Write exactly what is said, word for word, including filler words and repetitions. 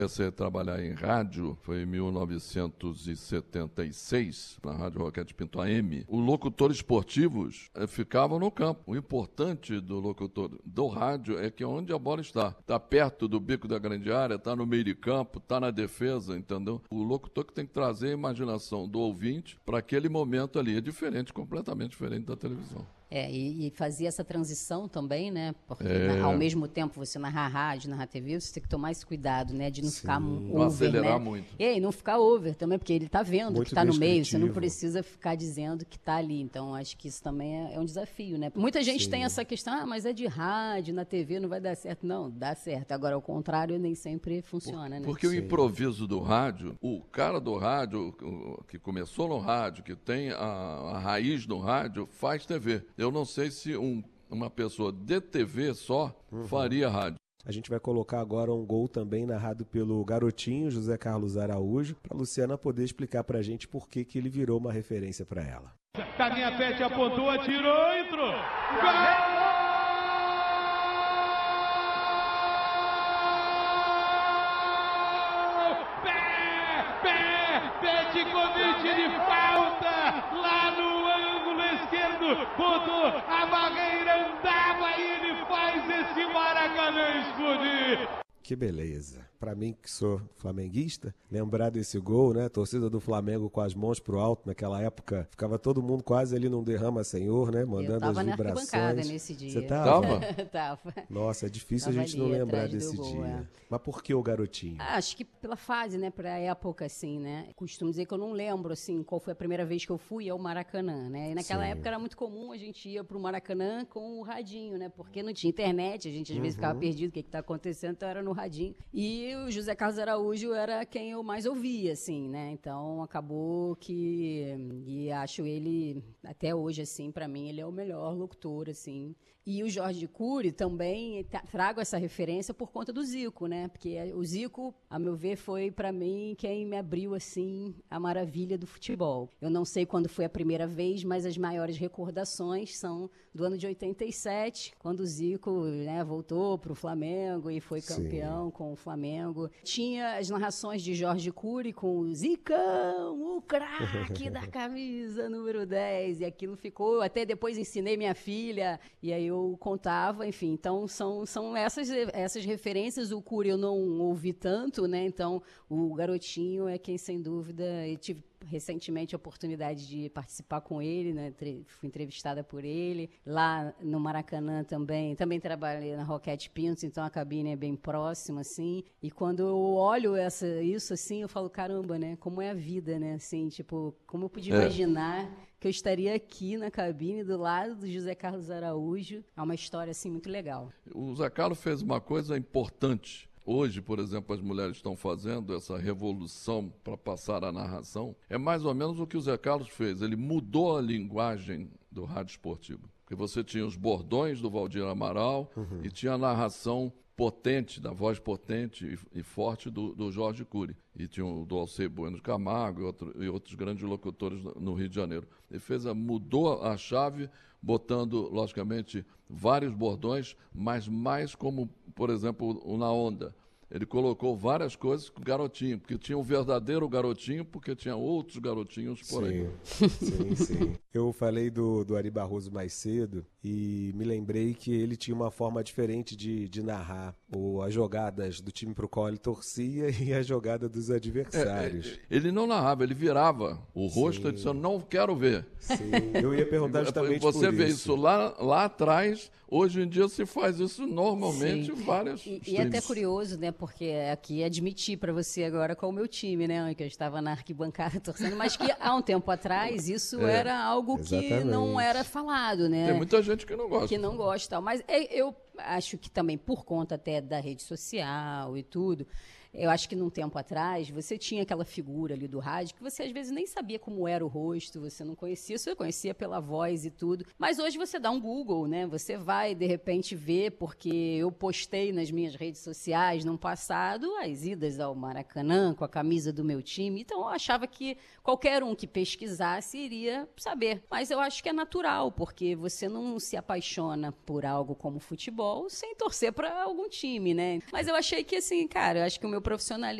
comecei a trabalhar em rádio, foi em mil novecentos e setenta e seis, na Rádio Roquete Pinto A M. Os locutores esportivos eh, ficavam no campo. O importante do locutor do rádio é que onde a bola está, está perto do bico da grande área, está no meio de campo, está na defesa, entendeu? O locutor que tem que trazer a imaginação do ouvinte para aquele momento ali. É diferente, completamente diferente da televisão. É, e, e fazia essa transição também, né? Porque É. na, ao mesmo tempo você narrar rádio, narrar T V, você tem que tomar esse cuidado, né? De não Sim. ficar Não over, acelerar né? muito. E aí, não ficar over também, porque ele tá vendo Muito que tá no meio, você não descritivo. precisa ficar dizendo que tá ali. Então, acho que isso também é, é um desafio, né? Muita gente Sim. tem essa questão, ah, mas é de rádio, na T V não vai dar certo. Não, dá certo. Agora, ao contrário, nem sempre funciona, né? Porque o Sim. improviso do rádio, o cara do rádio, o- que começou no rádio, que tem a, a raiz no rádio, faz T V. Eu não sei se um, uma pessoa de T V só faria rádio. A gente vai colocar agora um gol também narrado pelo garotinho José Carlos Araújo, para a Luciana poder explicar para a gente por que, que ele virou uma referência para ela. Tavinha Pet apontou, atirou, entrou. Gol! Pé, pé, Petkovic de falta, lá no ângulo esquerdo, botou a barreira, andava e ele faz esse Maracanã explodir. Que beleza. Para mim, que sou flamenguista, lembrar desse gol, né? Torcida do Flamengo com as mãos pro alto, naquela época, ficava todo mundo quase ali num derrama senhor, né? Mandando Eu tava as na vibrações. arquibancada nesse dia. Você tava? Tava. Nossa, é difícil Tava a gente não ali, lembrar atrás do desse gol, dia. é. Mas por que o garotinho? Ah, acho que pela fase, né, pra época, assim, né, costumo dizer que eu não lembro, assim, qual foi a primeira vez que eu fui ao Maracanã, né, e naquela Sim. época era muito comum a gente ir pro Maracanã com o radinho, né, porque não tinha internet, a gente às vezes Uhum. ficava perdido, o que que tá acontecendo, então era no radinho, e o José Carlos Araújo era quem eu mais ouvia, assim, né, então acabou que, e acho ele, até hoje, assim, pra mim, ele é o melhor locutor, assim. E o Jorge Cury também, tra- trago essa referência por conta do Zico, né? Porque o Zico, a meu ver, foi para mim quem me abriu, assim, a maravilha do futebol. Eu não sei quando foi a primeira vez, mas as maiores recordações são do ano de oitenta e sete, quando o Zico, né, voltou para o Flamengo e foi Sim. campeão com o Flamengo. Tinha as narrações de Jorge Cury com o Zicão, o craque da camisa número dez, e aquilo ficou, até depois ensinei minha filha, e aí eu contava, enfim, então são, são essas, essas referências. O Cury eu não ouvi tanto, né, então o garotinho é quem, sem dúvida, eu tive recentemente a oportunidade de participar com ele, né? Tre- fui entrevistada por ele, lá no Maracanã também, também trabalhei na Roquete Pinto, então a cabine é bem próxima, assim, e quando eu olho essa, isso, assim, eu falo, caramba, né, como é a vida, né, assim, tipo, como eu podia É. imaginar que eu estaria aqui na cabine do lado do José Carlos Araújo. É uma história, assim, muito legal. O Zé Carlos fez uma coisa importante. Hoje, por exemplo, as mulheres estão fazendo essa revolução para passar a narração. É mais ou menos o que o Zé Carlos fez. Ele mudou a linguagem do rádio esportivo. Porque você tinha os bordões do Valdir Amaral e tinha a narração potente, da voz potente e, e forte do, do Jorge Cury. E tinha o do Alceu Bueno de Camargo e, outro, e outros grandes locutores no, no Rio de Janeiro. Ele fez a, mudou a chave, botando, logicamente, vários bordões, mas mais como, por exemplo, o Na Onda. Ele colocou várias coisas com garotinho, porque tinha um verdadeiro garotinho, porque tinha outros garotinhos por aí. Sim, sim, sim. Eu falei do, do Ari Barroso mais cedo e me lembrei que ele tinha uma forma diferente de, de narrar ou as jogadas do time pro qual ele torcia e a jogada dos É, adversários. é, ele não narrava, ele virava o rosto e disse, eu não quero ver. Sim, eu ia perguntar justamente Você por vê isso. isso lá, lá atrás, hoje em dia se faz isso normalmente Sim. em várias E, e é streams. até curioso, né? Porque aqui admiti para você agora qual o meu time, né? Que eu estava na arquibancada torcendo, mas que há um tempo atrás isso É, era algo que exatamente. não era falado, né? Tem muita gente que não gosta. Que não gosta, tal. Mas é- eu acho que também por conta até da rede social e tudo, eu acho que num tempo atrás você tinha aquela figura ali do rádio que você às vezes nem sabia como era o rosto, você não conhecia, você conhecia pela voz e tudo. Mas hoje você dá um Google, né? Você vai de repente ver, porque eu postei nas minhas redes sociais no passado as idas ao Maracanã com a camisa do meu time. Então eu achava que qualquer um que pesquisasse iria saber. Mas eu acho que é natural, porque você não se apaixona por algo como futebol sem torcer para algum time, né? Mas eu achei que assim, cara, eu acho que o meu meu profissionalismo